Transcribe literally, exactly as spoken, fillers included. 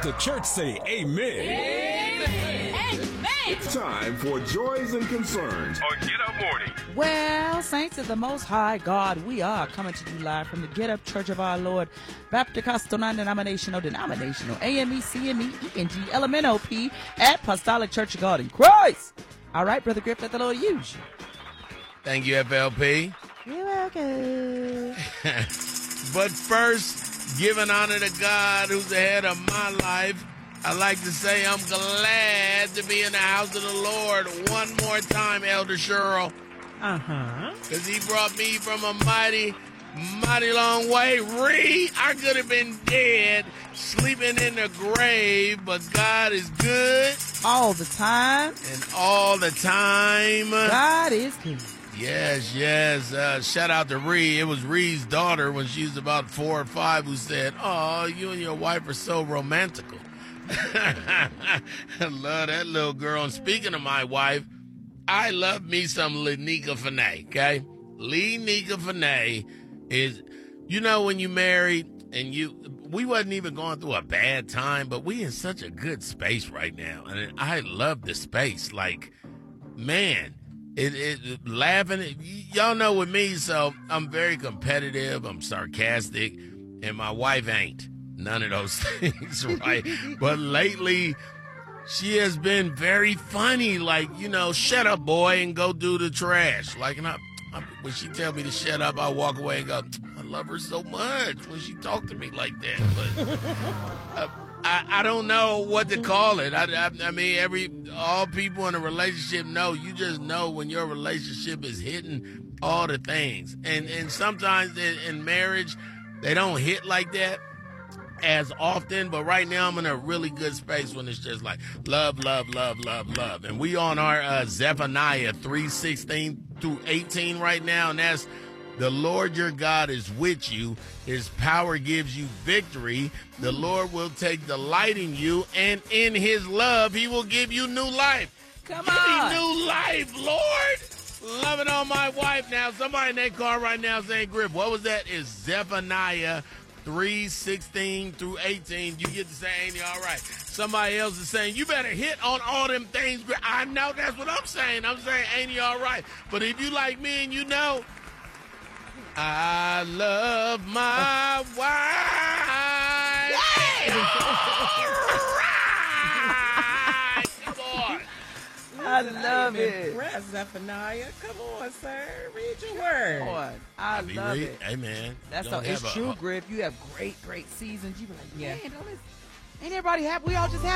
Let the church say amen. Amen. Amen. It's time for Joys and Concerns on Get Up Morning. Well, saints of the Most High God, we are coming to you live from the Get Up Church of Our Lord, Baptist non-denominational, denominational, A M E, C M E, E N G, L M N O P, Apostolic Church of God in Christ. All right, Brother Griff, let the Lord use you. Thank you, F L P. You're welcome. But first, giving honor to God who's the head of my life, I'd like to say I'm glad to be in the house of the Lord one more time, Elder Cheryl. Uh-huh. Because he brought me from a mighty, mighty long way. Ree, I could have been dead, sleeping in the grave, but God is good. All the time. And all the time. God is good. Yes, yes. Uh, shout out to Ree. It was Ree's daughter when she was about four or five who said, "Oh, you and your wife are so romantical." I love that little girl. And speaking of my wife, I love me some Lenika Fanay, okay? Lenika Fanay is, you know, when you married and you, we wasn't even going through a bad time, but we in such a good space right now. And I love the space. Like, man, it, it laughing. Y'all know with me, so I'm very competitive. I'm sarcastic, and my wife ain't. None of those things, right? But lately, she has been very funny. Like, you know, shut up, boy, and go do the trash. Like, and I, I, when she tell me to shut up, I walk away and go, I love her so much when she talk to me like that. But uh, I, I don't know what to call it. I, I, I mean, every all people in a relationship know. You just know when your relationship is hitting all the things. And, and sometimes in, in marriage, they don't hit like that as often, but right now I'm in a really good space when it's just like love, love, love, love, love. And we on our uh, Zephaniah three sixteen through eighteen right now, and that's the Lord your God is with you. His power gives you victory. The Lord will take delight in you, and in his love he will give you new life. Come Give on. me new life, Lord. Loving on my wife now. Somebody in their car right now saying, Griff, what was that? It's Zephaniah three sixteen through eighteen. You get to say, ain't he all right? Somebody else is saying, you better hit on all them things. I know that's what I'm saying. I'm saying, ain't he all right? But if you like me and you know, I love my wife. All right. Come on. I love it. Impressed, Zephaniah. Come on, sir. Read your word. Boy, I be love re- it. Hey, man. That's so, don't it's have a- true, Griff. You have great, great seasons. You be like, Yeah. man, don't this, ain't everybody happy? We all just happy.